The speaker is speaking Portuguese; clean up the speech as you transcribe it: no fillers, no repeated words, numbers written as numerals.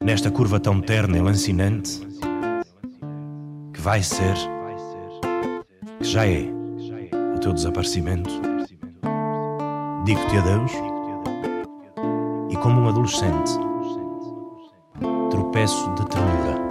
nesta curva tão terna e lancinante, que vai ser, que já é o teu desaparecimento. Digo-te adeus e, como um adolescente, tropeço de ternura.